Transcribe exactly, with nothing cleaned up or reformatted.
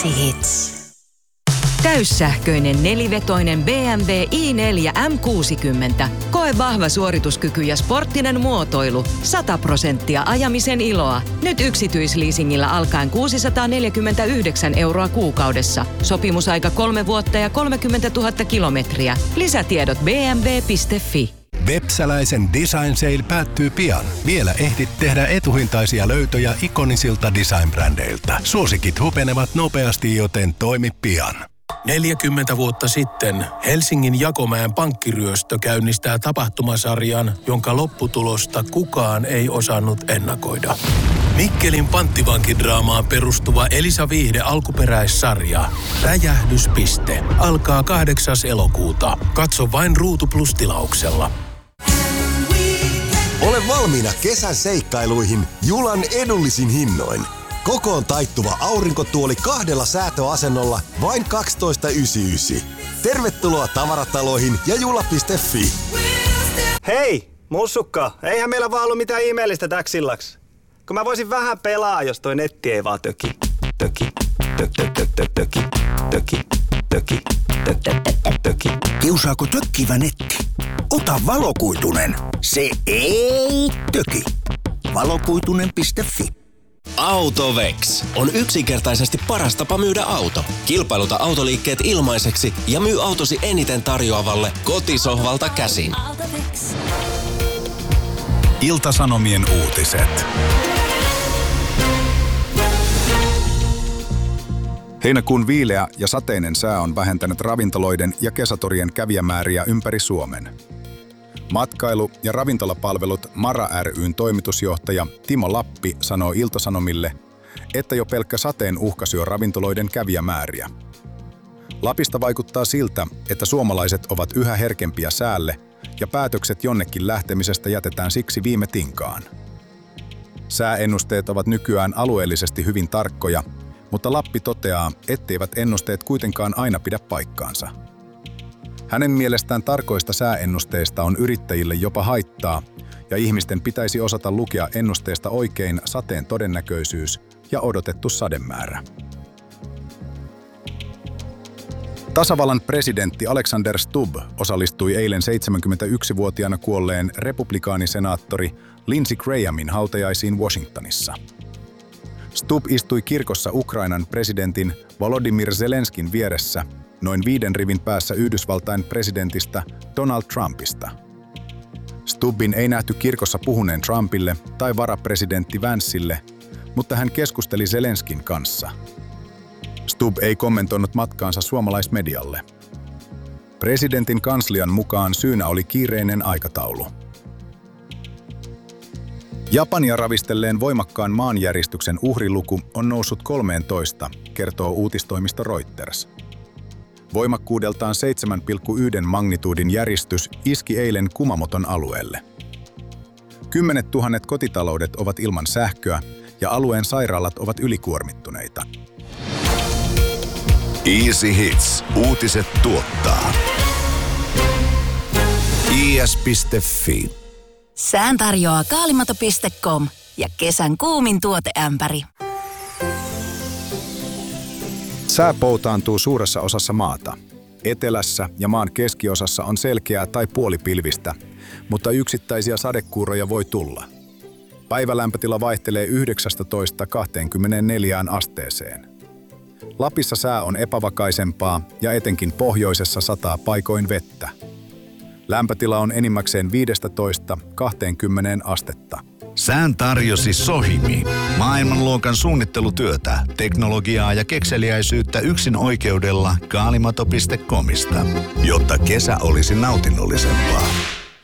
Hits. Täyssähköinen nelivetoinen B M W i neljä M kuusikymmentä. Koe vahva suorituskyky ja sporttinen muotoilu. sata prosenttia ajamisen iloa. Nyt yksityisleasingillä alkaen kuusisataaneljäkymmentäyhdeksän euroa kuukaudessa. Sopimusaika kolme vuotta ja kolmekymmentätuhatta kilometriä. Lisätiedot b m w piste f i. Vepsäläisen Design Sale päättyy pian. Vielä ehdit tehdä etuhintaisia löytöjä ikonisilta design-brändeiltä. Suosikit hupenevat nopeasti, joten toimi pian. neljäkymmentä vuotta sitten Helsingin Jakomäen pankkiryöstö käynnistää tapahtumasarjan, jonka lopputulosta kukaan ei osannut ennakoida. Mikkelin panttivankidraamaan perustuva Elisa Viihde alkuperäissarja Räjähdyspiste alkaa kahdeksas elokuuta. Katso vain Ruutu Plus -tilauksella. Ole valmiina kesän seikkailuihin Julan edullisin hinnoin. Kokoon taittuva aurinkotuoli kahdella säätöasennolla vain kaksitoista yhdeksänkymmentäyhdeksän. Tervetuloa tavarataloihin ja jula piste f i. Hei, mussukka, eihän meillä vaan ollut mitään ihmeellistä täks illaksi. Kun mä voisin vähän pelaa, jos toi netti ei vaan töki. Töki, tök, tök, tök, tök, töki, töki, töki, tök, tök, tök, töki. Kiusaako tökkivä netti? Ota valokuitunen. Se ei töki. valokuitunen piste f i. Autovex on yksinkertaisesti paras tapa myydä auto. Kilpailuta autoliikkeet ilmaiseksi ja myy autosi eniten tarjoavalle kotisohvalta käsin. Ilta-Sanomien uutiset. Heinäkuun viileä ja sateinen sää on vähentänyt ravintoloiden ja kesätorien kävijämääriä ympäri Suomen. Matkailu- ja ravintolapalvelut Mara ry:n toimitusjohtaja Timo Lappi sanoo Ilta-Sanomille, että jo pelkkä sateen uhka syö ravintoloiden kävijämääriä. Lapista vaikuttaa siltä, että suomalaiset ovat yhä herkempiä säälle ja päätökset jonnekin lähtemisestä jätetään siksi viime tinkaan. Sääennusteet ovat nykyään alueellisesti hyvin tarkkoja, mutta Lappi toteaa, etteivät ennusteet kuitenkaan aina pidä paikkaansa. Hänen mielestään tarkoista sääennusteista on yrittäjille jopa haittaa, ja ihmisten pitäisi osata lukea ennusteesta oikein sateen todennäköisyys ja odotettu sademäärä. Tasavallan presidentti Alexander Stubb osallistui eilen seitsemänkymmentäyksivuotiaana kuolleen republikaanisenaattori Lindsey Grahamin hautajaisiin Washingtonissa. Stubb istui kirkossa Ukrainan presidentin Volodymyr Zelenskin vieressä, noin viiden rivin päässä Yhdysvaltain presidentistä Donald Trumpista. Stubbin ei nähty kirkossa puhuneen Trumpille tai varapresidentti Vancelle, mutta hän keskusteli Zelenskin kanssa. Stubb ei kommentoinut matkaansa suomalaismedialle. Presidentin kanslian mukaan syynä oli kiireinen aikataulu. Japania ravistelleen voimakkaan maanjäristyksen uhriluku on noussut kolmeentoista, kertoo uutistoimisto Reuters. Voimakkuudeltaan seitsemän pilkku yksi magnituudin järistys iski eilen Kumamoton alueelle. Kymmenet tuhannet kotitaloudet ovat ilman sähköä ja alueen sairaalat ovat ylikuormittuneita. Easy Hits. Uutiset tuottaa. i s piste f i. Sään tarjoaa kaalimato piste com ja kesän kuumin tuoteämpäri. Sää poutaantuu suuressa osassa maata. Etelässä ja maan keskiosassa on selkeää tai puolipilvistä, mutta yksittäisiä sadekuuroja voi tulla. Päivälämpötila vaihtelee yhdeksästätoista kahteenkymmeneenneljään asteeseen. Lapissa sää on epävakaisempaa ja etenkin pohjoisessa sataa paikoin vettä. Lämpötila on enimmäkseen viidestätoista kahteenkymmeneen astetta. Sään tarjosi Sohimi. Maailmanluokan suunnittelutyötä, teknologiaa ja kekseliäisyyttä yksin oikeudella kaalimato piste comista, jotta kesä olisi nautinnollisempaa.